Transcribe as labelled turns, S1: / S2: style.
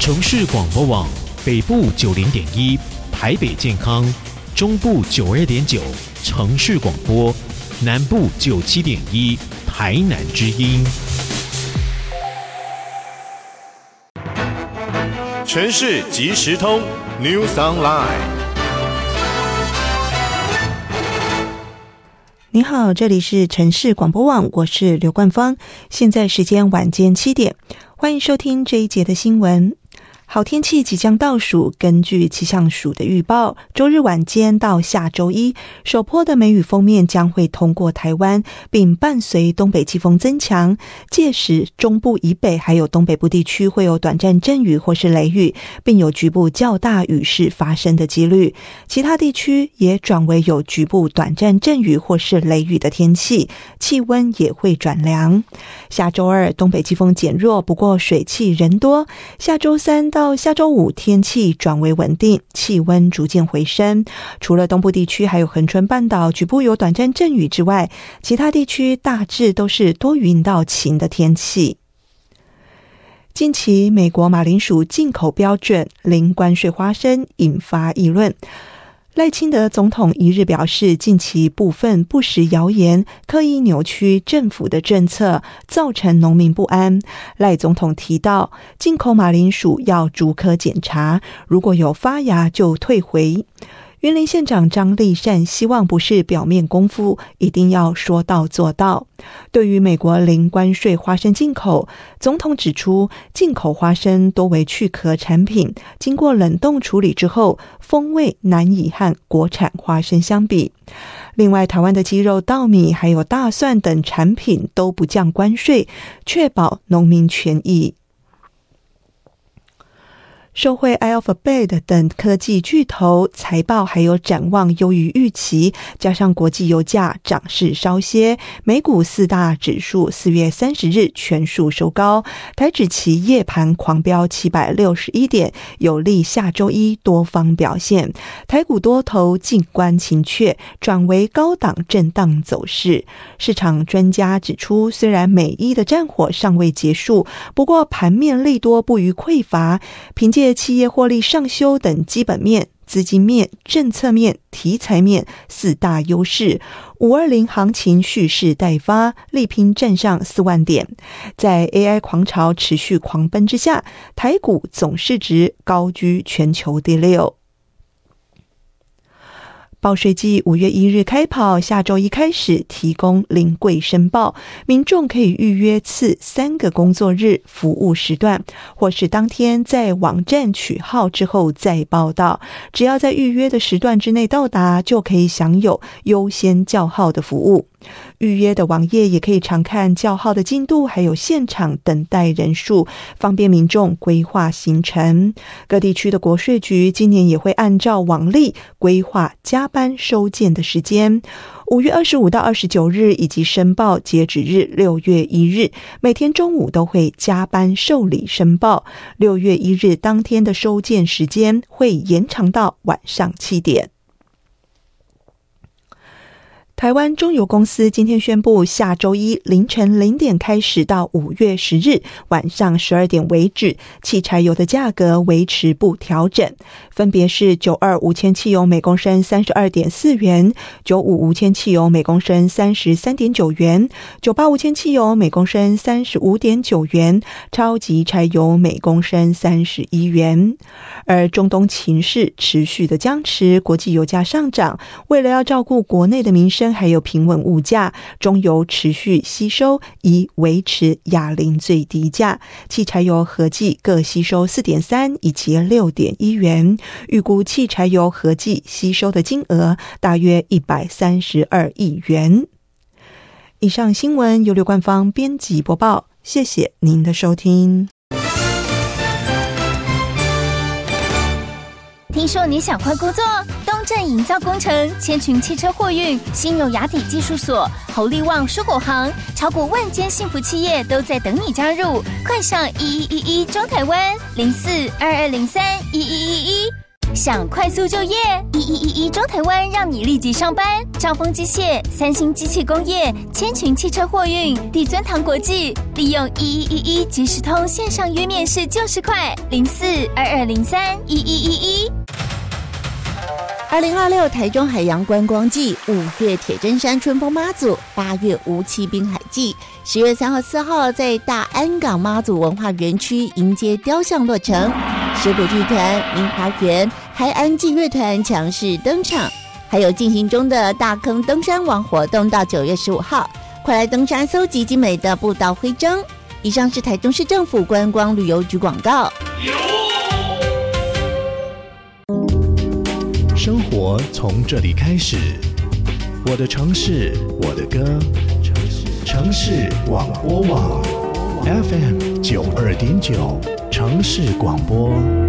S1: 城市广播网北部90.1，台北健康，中部92.9，城市广播，南部97.1，台南之音。
S2: 城市即时通 News Online。
S3: 你好，这里是城市广播网，我是刘冠芳，现在时间晚间7点，欢迎收听这一节的新闻。好天气即将倒数，根据气象署的预报，周日晚间到下周一，首波的梅雨锋面将会通过台湾，并伴随东北季风增强，届时中部以北还有东北部地区会有短暂阵雨或是雷雨，并有局部较大雨势发生的几率，其他地区也转为有局部短暂阵雨或是雷雨的天气，气温也会转凉。下周二东北季风减弱，不过水汽仍多，下周三到下周五天气转为稳定，气温逐渐回升。除了东部地区还有恒春半岛局部有短暂阵雨之外，其他地区大致都是多云到晴的天气。近期美国马铃薯进口标准零关税花生引发议论。赖清德总统一日表示，近期部分不实谣言刻意扭曲政府的政策，造成农民不安。赖总统提到，进口马铃薯要逐颗检查，如果有发芽就退回。云林县长张丽善希望不是表面功夫，一定要说到做到。对于美国零关税花生进口，总统指出，进口花生多为去壳产品，经过冷冻处理之后，风味难以和国产花生相比。另外，台湾的鸡肉、稻米还有大蒜等产品都不降关税，确保农民权益。受惠 Alphabet 等科技巨头财报还有展望优于预期，加上国际油价涨势稍歇，美股四大指数4月30日全数收高，台指期夜盘狂飙761点，有利下周一多方表现。台股多头静观情却，转为高档震荡走势。市场专家指出，虽然美伊的战火尚未结束，不过盘面利多不虞匮乏，凭借企业获利上修等基本面、资金面、政策面、题材面四大优势，520行情蓄势待发，力拼站上4万点。在 AI 狂潮持续狂奔之下，台股总市值高居全球第6。报税季5月1日开跑，下周一开始提供临柜申报，民众可以预约次3个工作日服务时段，或是当天在网站取号之后再报到，只要在预约的时段之内到达，就可以享有优先叫号的服务。预约的网页也可以常看叫号的进度，还有现场等待人数，方便民众规划行程。各地区的国税局今年也会按照往例规划加班收件的时间。5月25到29日以及申报截止日6月1日，每天中午都会加班受理申报。6月1日当天的收件时间会延长到晚上7点。台湾中油公司今天宣布，下周一凌晨0点开始到5月10日晚上12点为止，汽柴油的价格维持不调整，分别是92无铅汽油每公升 32.4 元，95无铅汽油每公升 33.9 元，98无铅汽油每公升 35.9 元，超级柴油每公升31元。而中东情势持续的僵持，国际油价上涨，为了要照顾国内的民生还有平稳物价，中油持续吸收，以维持亚龄最低价。汽柴油合计各吸收 4.3 以及 6.1 元，预估汽柴油合计吸收的金额大约132亿元。以上新闻由刘冠芳编辑播报，谢谢您的收听。
S4: 听说你想换工作？东正营造工程、千群汽车货运、新柔雅砥技术所、侯利旺蔬果行，超过万间幸福企业都在等你加入。快上1111中台湾0422031111。 想快速就业，1111中台湾让你立即上班。兆丰机械、三星机器工业、千群汽车货运、地尊堂国际，利用1111即时通线上约面试就是快，0422031111。
S5: 2026台中海洋观光季，5月铁砧山春风妈祖，8月无期滨海季，10月3号、4号在大安港妈祖文化园区迎接雕像落成，石鼓剧团、明华园、海安祭乐团强势登场，还有进行中的大坑登山王活动到9月15号，快来登山搜集精美的步道徽章。以上是台中市政府观光旅游局广告。
S1: 生活从这里开始，我的城市，我的歌，城市广播网 FM92.9，城市广播。